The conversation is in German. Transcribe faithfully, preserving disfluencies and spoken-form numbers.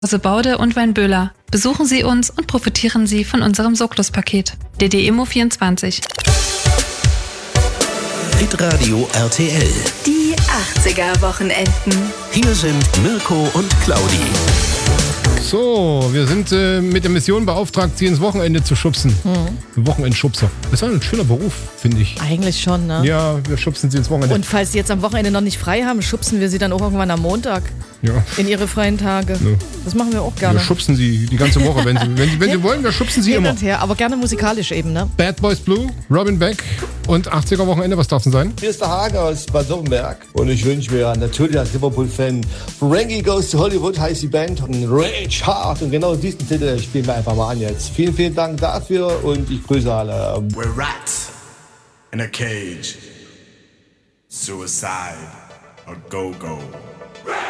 Hause Baude und Weinböhler. Besuchen Sie uns und profitieren Sie von unserem Socklus-Paket. D D Immo vierundzwanzig. Hitradio R T L. Die achtziger-Wochenenden. Hier sind Mirko und Claudi. So, wir sind äh, mit der Mission beauftragt, sie ins Wochenende zu schubsen. Mhm. Wochenendschubser. Das ist ein schöner Beruf, finde ich. Eigentlich schon, ne? Ja, wir schubsen sie ins Wochenende. Und falls sie jetzt am Wochenende noch nicht frei haben, schubsen wir sie dann auch irgendwann am Montag. Ja. In ihre freien Tage. Ja. Das machen wir auch gerne. Wir schubsen sie die ganze Woche. Wenn sie, wenn sie, wenn sie wollen, wir schubsen sie Hin immer. und her, aber gerne musikalisch eben, ne? Bad Boys Blue, Robin Beck und achtziger-Wochenende, was darf denn sein? Hier ist der Hagen aus Bad Württemberg und ich wünsche mir natürlich als Liverpool-Fan Frankie Goes to Hollywood, heißt die Band, und Rage Hard, und genau diesen Titel spielen wir einfach mal an jetzt. Vielen, vielen Dank dafür und ich grüße alle. We're rats in a cage. Suicide, a go-go.